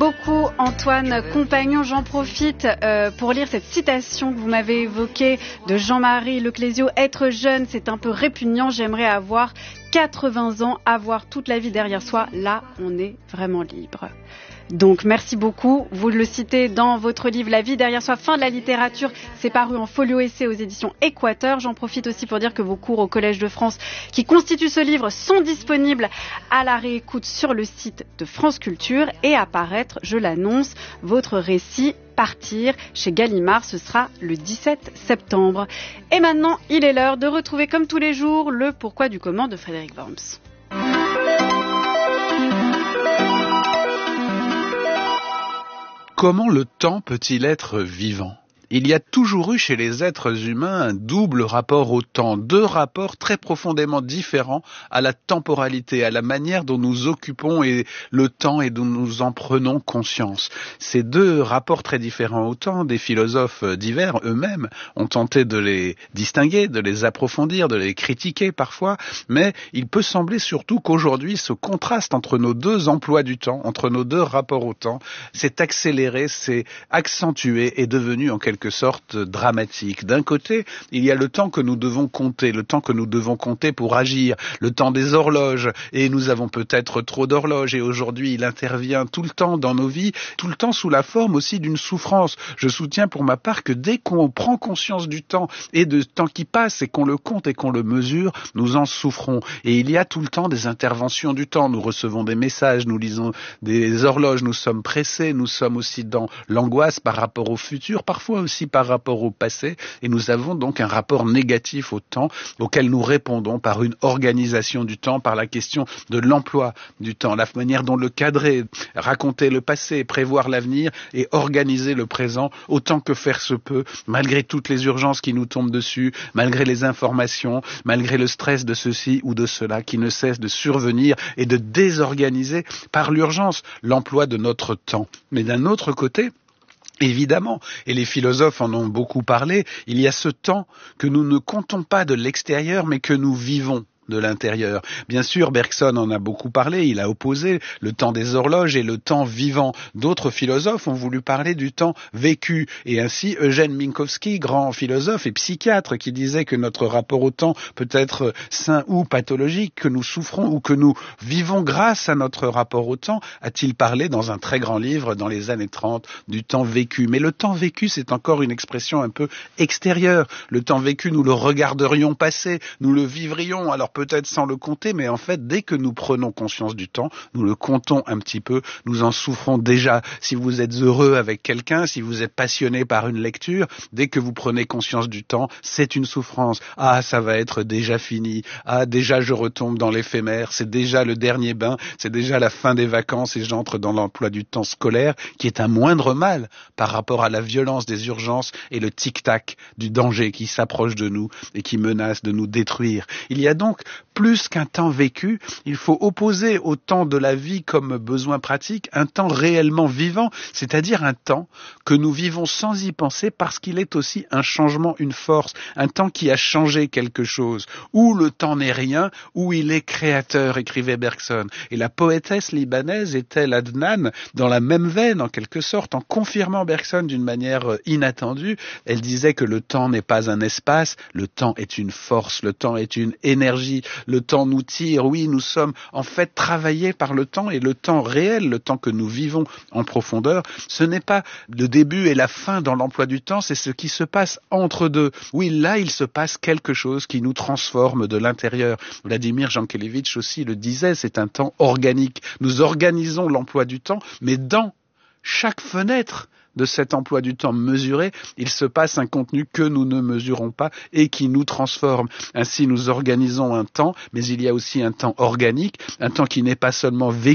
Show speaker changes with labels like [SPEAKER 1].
[SPEAKER 1] beaucoup Antoine Compagnon. J'en profite pour lire cette citation que vous m'avez évoquée de Jean-Marie Leclésio. Être jeune, c'est un peu répugnant. J'aimerais avoir 80 ans, avoir toute la vie derrière soi. Là, on est vraiment libre. Donc merci beaucoup, vous le citez dans votre livre La vie derrière soi, fin de la littérature, c'est paru en folio essai aux éditions Équateur. J'en profite aussi pour dire que vos cours au Collège de France qui constituent ce livre sont disponibles à la réécoute sur le site de France Culture et à paraître, je l'annonce, votre récit Partir chez Gallimard, ce sera le 17 septembre. Et maintenant, il est l'heure de retrouver comme tous les jours le pourquoi du comment de Frédéric Worms.
[SPEAKER 2] Comment le temps peut-il être vivant ? Il y a toujours eu chez les êtres humains un double rapport au temps, deux rapports très profondément différents à la temporalité, à la manière dont nous occupons le temps et dont nous en prenons conscience. Ces deux rapports très différents au temps, des philosophes divers eux-mêmes ont tenté de les distinguer, de les approfondir, de les critiquer parfois, mais il peut sembler surtout qu'aujourd'hui ce contraste entre nos deux emplois du temps, entre nos deux rapports au temps, s'est accéléré, s'est accentué, est devenu en quelque sorte dramatique. D'un côté, il y a le temps que nous devons compter, le temps que nous devons compter pour agir, le temps des horloges, et nous avons peut-être trop d'horloges, et aujourd'hui il intervient tout le temps dans nos vies, tout le temps sous la forme aussi d'une souffrance. Je soutiens pour ma part que dès qu'on prend conscience du temps et de temps qui passe et qu'on le compte et qu'on le mesure, nous en souffrons. Et il y a tout le temps des interventions du temps. Nous recevons des messages, nous lisons des horloges, nous sommes pressés, nous sommes aussi dans l'angoisse par rapport au futur, parfois aussi par rapport au passé, et nous avons donc un rapport négatif au temps auquel nous répondons par une organisation du temps, par la question de l'emploi du temps, la manière dont le cadrer, raconter le passé, prévoir l'avenir et organiser le présent autant que faire se peut, malgré toutes les urgences qui nous tombent dessus, malgré les informations, malgré le stress de ceci ou de cela qui ne cesse de survenir et de désorganiser par l'urgence l'emploi de notre temps. Mais d'un autre côté, évidemment, et les philosophes en ont beaucoup parlé, il y a ce temps que nous ne comptons pas de l'extérieur, mais que nous vivons de l'intérieur. Bien sûr, Bergson en a beaucoup parlé, il a opposé le temps des horloges et le temps vivant. D'autres philosophes ont voulu parler du temps vécu, et ainsi Eugène Minkowski, grand philosophe et psychiatre, qui disait que notre rapport au temps peut être sain ou pathologique, que nous souffrons ou que nous vivons grâce à notre rapport au temps, a-t-il parlé dans un très grand livre dans les années 30 du temps vécu. Mais le temps vécu, c'est encore une expression un peu extérieure. Le temps vécu, nous le regarderions passer, nous le vivrions, alors peut-être sans le compter, mais en fait, dès que nous prenons conscience du temps, nous le comptons un petit peu, nous en souffrons déjà. Si vous êtes heureux avec quelqu'un, si vous êtes passionné par une lecture, dès que vous prenez conscience du temps, c'est une souffrance. Ah, ça va être déjà fini. Ah, déjà je retombe dans l'éphémère. C'est déjà le dernier bain. C'est déjà la fin des vacances et j'entre dans l'emploi du temps scolaire, qui est un moindre mal par rapport à la violence des urgences et le tic-tac du danger qui s'approche de nous et qui menace de nous détruire. Il y a donc plus qu'un temps vécu, il faut opposer au temps de la vie comme besoin pratique un temps réellement vivant, c'est-à-dire un temps que nous vivons sans y penser parce qu'il est aussi un changement, une force, un temps qui a changé quelque chose, où le temps n'est rien, où il est créateur, écrivait Bergson. Et la poétesse libanaise était Adnan dans la même veine, en quelque sorte, en confirmant Bergson d'une manière inattendue. Elle disait que le temps n'est pas un espace, le temps est une force, le temps est une énergie, le temps nous tire, oui, nous sommes en fait travaillés par le temps, et le temps réel, le temps que nous vivons en profondeur, ce n'est pas le début et la fin dans l'emploi du temps, c'est ce qui se passe entre deux. Oui, là, il se passe quelque chose qui nous transforme de l'intérieur. Vladimir Jankélévitch aussi le disait, c'est un temps organique. Nous organisons l'emploi du temps, mais dans chaque fenêtre de cet emploi du temps mesuré, il se passe un contenu que nous ne mesurons pas et qui nous transforme. Ainsi, nous organisons un temps, mais il y a aussi un temps organique, un temps qui n'est pas seulement vécu,